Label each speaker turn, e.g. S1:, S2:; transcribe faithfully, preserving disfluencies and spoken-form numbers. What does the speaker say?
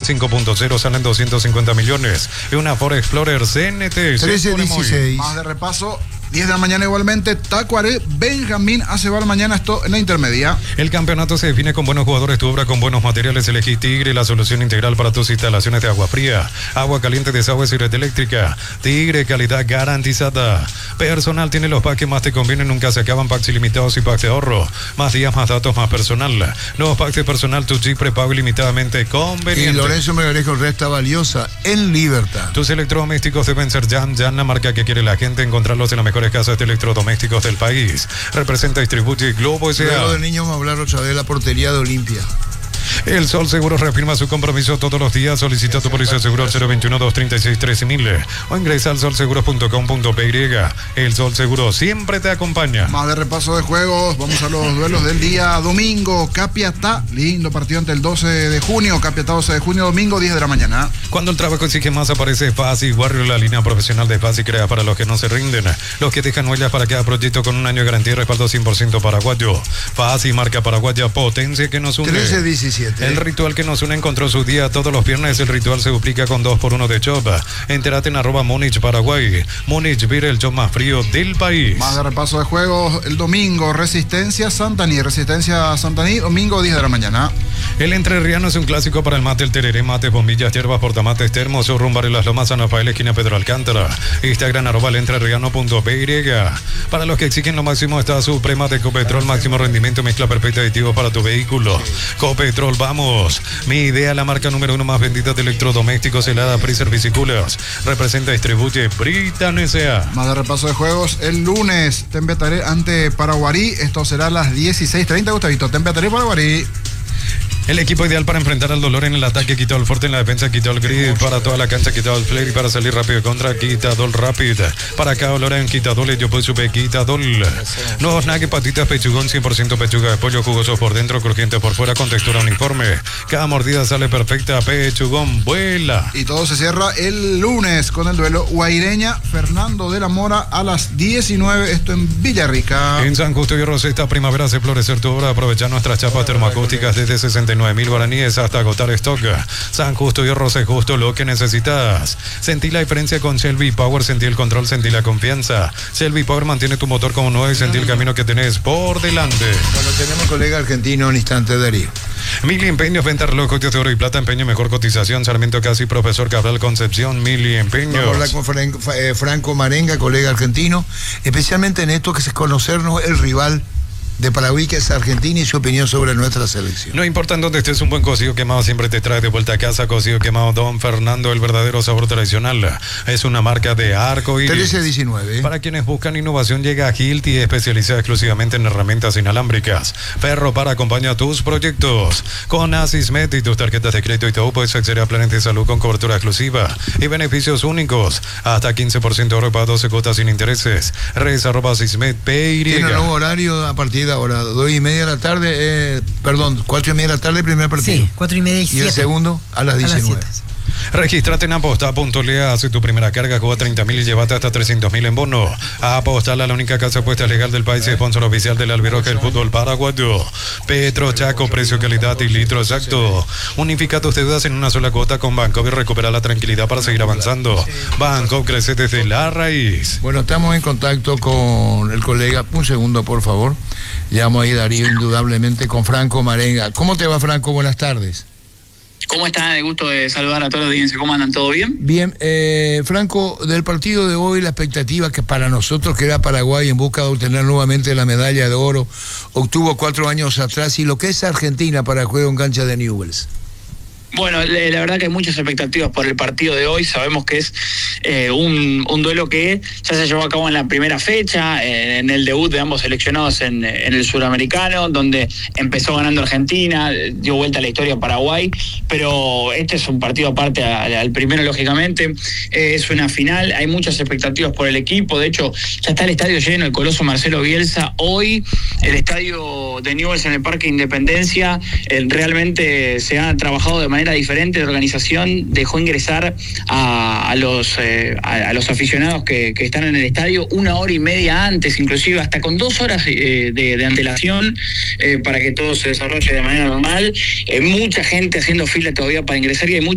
S1: cinco punto cero salen doscientos cincuenta millones. Y una Ford Explorer C N T.
S2: trece dieciséis.
S3: Más de repaso. diez de la mañana igualmente, Tacuaré, Benjamín Aceval mañana, esto en la intermedia.
S1: El campeonato se define con buenos jugadores, tu obra con buenos materiales. Elegí Tigre, la solución integral para tus instalaciones de agua fría, agua caliente, desagües y red eléctrica. Tigre, calidad garantizada. Personal tiene los packs que más te convienen, nunca se acaban. Packs ilimitados y packs de ahorro. Más días, más datos, más personal. Nuevos packs de personal, tu Jeep prepago ilimitadamente conveniente.
S2: Y Lorenzo Melgarejo, resta valiosa en Libertad.
S1: Tus electrodomésticos deben ser Jan, Jan, la marca que quiere la gente. Encontrarlos en la mejor casas de electrodomésticos del país. Representa, distribuye Globo S A.
S2: Luego del niño vamos a hablar otra vez de la portería de Olimpia.
S1: El Sol Seguros reafirma su compromiso todos los días. Solicita tu póliza de seguro al cero veintiuno, doscientos treinta y seis, trece mil o ingresa al sol seguros punto com punto p y. El Sol Seguro siempre te acompaña.
S3: Más de repaso de juegos, vamos a los duelos del día domingo. Capiatá, lindo partido ante el doce de junio. Capiatá, doce de junio, domingo, diez de la mañana.
S1: Cuando el trabajo exige más, aparece Fácil Warrior, la línea profesional de Fácil, crea para los que no se rinden, los que dejan huellas para cada proyecto con un año de garantía y respaldo cien por ciento paraguayo. Fácil, marca paraguaya, potencia que nos une.
S2: trece diecisiete.
S1: El ritual que nos une encontró su día todos los viernes. El ritual se duplica con dos por uno de Chop. Entérate en arroba Múnich, Paraguay. Múnich, vira el Chop más frío del país.
S3: Más de repaso de juegos, el domingo, Resistencia Santaní. Resistencia Santaní, domingo, diez de la mañana.
S1: El entrerriano es un clásico para el mate, el tereré, mates, bombillas, hierbas, portamates, termos, rumbar en las Lomas, San Rafael, esquina Pedro Alcántara. Instagram, arroba el entrerriano punto p y. Para los que exigen lo máximo, está Suprema de Copetrol, máximo rendimiento, mezcla perfecta de aditivos para tu vehículo. Copetrol, vamos. Mi idea, la marca número uno más vendida de electrodomésticos, helada, Pre-Service y Coolers. Representa, distribuye Britan S A.
S3: Más de repaso de juegos, el lunes, Tembetaré ante Paraguarí. Esto será a las dieciséis treinta, Gustavito. Tembetaré, Paraguarí.
S1: El equipo ideal para enfrentar al dolor en el ataque, quitó el fuerte en la defensa, quitó el grid para toda la cancha, quitó el flare y para salir rápido contra, quitador rápido. Para acá, Loren, quitador, yo pues supe, quitador. Nuevos nuggets, patitas, pechugón, cien por ciento pechuga de pollo, jugoso por dentro, crujiente por fuera, con textura uniforme. Cada mordida sale perfecta, pechugón, vuela.
S3: Y todo se cierra el lunes con el duelo Guaireña, Fernando de la Mora a las diecinueve, esto en Villarrica.
S1: En San Justo y Rosé, esta primavera hace florecer tu obra, aprovechar nuestras chapas termoacústicas desde sesenta y nueve mil guaraníes hasta agotar stock. San Justo y Rosé, justo lo que necesitas. Sentí la diferencia con Shelby Power, sentí el control, sentí la confianza. Shelby Power mantiene tu motor como nuevo y sentí el camino que tenés por delante.
S2: Bueno, tenemos colega argentino en instante, Darío.
S1: Mili Empeños, venta relojes de oro y plata, empeño, mejor cotización. Sarmiento Casi, Profesor Cabral Concepción, Mili Empeños.
S2: Vamos a hablar con Franco, eh, Franco Marenga, colega argentino, especialmente en esto que es conocernos el rival de Paraguay, que es Argentina, y su opinión sobre nuestra selección.
S1: No importa en dónde estés, un buen cocido quemado siempre te trae de vuelta a casa. Cocido quemado Don Fernando, el verdadero sabor tradicional. Es una marca de Arco Iris.
S2: trece diecinueve.
S1: Para quienes buscan innovación, llega Hilti, especializada exclusivamente en herramientas inalámbricas. Ferro para acompañar tus proyectos. Con Asismet y tus tarjetas de crédito y todo, puedes acceder a planes de salud con cobertura exclusiva y beneficios únicos. Hasta quince por ciento de ahorro para doce cuotas sin intereses. Res arroba Asismet P Y.
S2: Tiene un nuevo horario a partir de ahora, dos y media de la tarde, eh, perdón, cuatro y media de la tarde, primer partido.
S4: Sí, cuatro y media y siete.
S2: Y el segundo a las diecinueve.
S1: Regístrate en aposta punto l a, hace tu primera carga, juega treinta mil y llévate hasta trescientos mil en bono. Apostar, la única casa de apuestas legal del país, sponsor oficial del Albiroja del fútbol paraguayo. Petro Chaco, precio, calidad y litro exacto. Unifica tus deudas en una sola cuota con Banco y recupera la tranquilidad para seguir avanzando. Banco crece desde la raíz.
S2: Bueno, estamos en contacto con el colega, un segundo por favor. Llamo ahí, Darío, indudablemente con Franco Marenga. ¿Cómo te va, Franco? Buenas tardes.
S5: ¿Cómo están? El gusto de saludar a toda la audiencia. ¿Cómo andan? ¿Todo bien?
S2: Bien. Eh, Franco, del partido de hoy, la expectativa que para nosotros, que era Paraguay en busca de obtener nuevamente la medalla de oro, obtuvo cuatro años atrás, y lo que es Argentina para el juego en cancha de Newell's.
S5: Bueno, la verdad que hay muchas expectativas por el partido de hoy. Sabemos que es eh, un, un duelo que ya se llevó a cabo en la primera fecha, eh, en el debut de ambos seleccionados en, en el Suramericano, donde empezó ganando Argentina, dio vuelta a la historia a Paraguay, pero este es un partido aparte al, al primero, lógicamente. Eh, es una final, hay muchas expectativas por el equipo. De hecho, ya está el estadio lleno, el coloso Marcelo Bielsa. Hoy el estadio de Newell's en el Parque Independencia eh, realmente se ha trabajado de manera manera diferente de organización, dejó ingresar a, a los eh, a, a los aficionados que, que están en el estadio una hora y media antes, inclusive hasta con dos horas eh, de, de antelación, eh, para que todo se desarrolle de manera normal. Eh, mucha gente haciendo fila todavía para ingresar, y hay mucha